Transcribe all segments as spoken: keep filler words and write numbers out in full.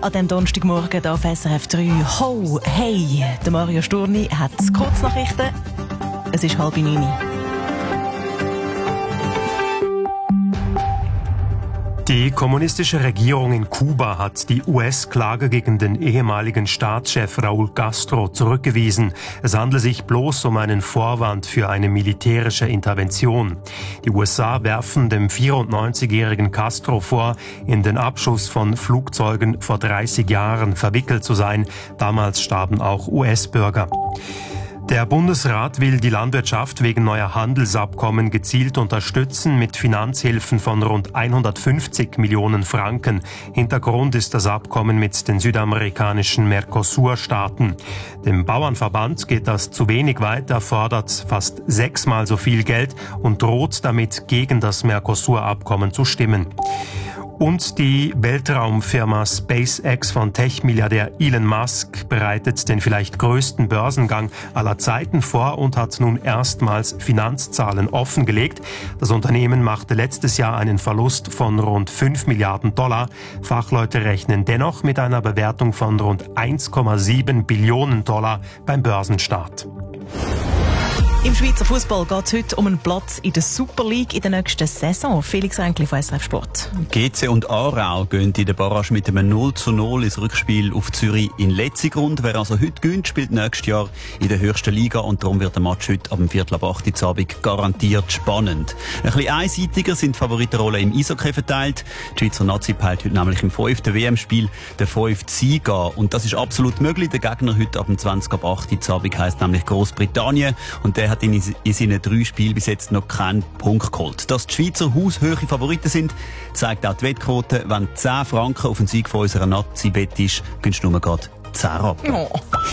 an diesem Donnerstagmorgen hier auf S R F drei. Ho, hey, der Mario Sturni hat Kurznachrichten. Es ist halb neun. Die kommunistische Regierung in Kuba hat die U S-Klage gegen den ehemaligen Staatschef Raúl Castro zurückgewiesen. Es handle sich bloß um einen Vorwand für eine militärische Intervention. Die U S A werfen dem vierundneunzigjährigen Castro vor, in den Abschuss von Flugzeugen vor dreißig Jahren verwickelt zu sein. Damals starben auch U S-Bürger. Der Bundesrat will die Landwirtschaft wegen neuer Handelsabkommen gezielt unterstützen mit Finanzhilfen von rund hundertfünfzig Millionen Franken. Hintergrund ist das Abkommen mit den südamerikanischen Mercosur-Staaten. Dem Bauernverband geht das zu wenig weit, er fordert fast sechsmal so viel Geld und droht damit, gegen das Mercosur-Abkommen zu stimmen. Und die Weltraumfirma SpaceX von Tech-Milliardär Elon Musk bereitet den vielleicht größten Börsengang aller Zeiten vor und hat nun erstmals Finanzzahlen offengelegt. Das Unternehmen machte letztes Jahr einen Verlust von rund fünf Milliarden Dollar. Fachleute rechnen dennoch mit einer Bewertung von rund eins Komma sieben Billionen Dollar beim Börsenstart. Im Schweizer Fußball geht es heute um einen Platz in der Super League in der nächsten Saison. Felix Ränkli von S R F Sport. G C und Aarau gehen in der Barrage mit einem null zu null ins Rückspiel auf Zürich in Letzigrund. Wer also heute gewinnt, spielt nächstes Jahr in der höchsten Liga und darum wird der Match heute ab dem Viertel ab acht Uhr Abend garantiert spannend. Ein bisschen einseitiger sind die Favoritenrollen im Eishockey verteilt. Die Schweizer Nazi peilt heute nämlich im fünften W M-Spiel den fünften Sieg an. Und das ist absolut möglich. Der Gegner heute ab dem zwanzig ab acht Uhr Abend heisst nämlich Großbritannien und der hat in, in seinen drei Spielen bis jetzt noch keinen Punkt geholt. Dass die Schweizer haushöhe Favoriten sind, zeigt auch die Wettquote. Wenn zehn Franken auf den Sieg von unserer Nazi-Bett ist, gönnst du nur gerade zehn ab. Oh.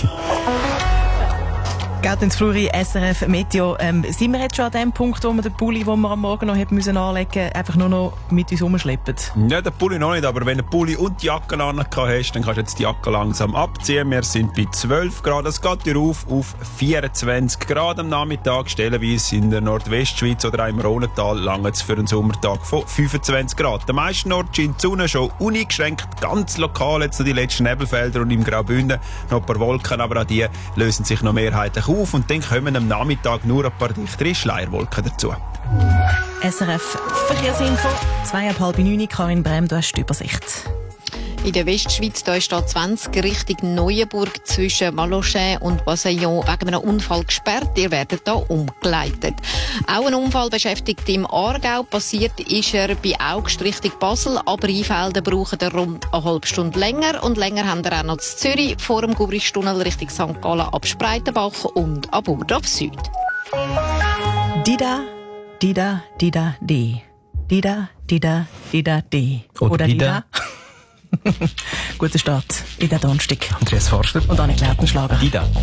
Geht ins Fluri, S R F Meteo. Ähm, sind wir jetzt schon an dem Punkt, wo wir den Pulli, den wir am Morgen noch hätten müssen anlegen, einfach nur noch mit uns rumschleppen? Ja, den Pulli noch nicht, aber wenn du den Pulli und die Jacke an hast, dann kannst du jetzt die Jacke langsam abziehen. Wir sind bei zwölf Grad. Es geht hier rauf auf vierundzwanzig Grad am Nachmittag. Stellenweise in der Nordwestschweiz oder auch im Rhonental lange es für einen Sommertag von fünfundzwanzig Grad. Der meisten Ort scheint die Sonne schon uneingeschränkt, ganz lokal jetzt noch die letzten Nebelfelder und im Graubünden noch ein paar Wolken, aber auch die lösen sich noch mehrheitlich auf und dann kommen am Nachmittag nur ein paar dichtere Schleierwolken dazu. S R F Verkehrsinfo, zwei ab halb neun, Karin Brem, du hast die Übersicht. In der Westschweiz da ist A zwanzig Richtung Neuenburg zwischen Malochin und Bassillon wegen einem Unfall gesperrt. Ihr werdet da umgeleitet. Auch ein Unfall beschäftigt im Aargau. Passiert ist er bei Augst Richtung Basel. Aber Einfelden brauchen er rund eine halbe Stunde länger. Und länger haben wir auch noch in Zürich vor dem Gubrichtunnel Richtung Sankt Gallen ab Spreitenbach und ab Urdorf Süd. Dida, Dida, Dida, D. Dida, Dida, Dida, D. Oder, Oder Dida. Guter Start in den Donnerstag. Andreas Forster. Und Anne Klertenschlager. Dida.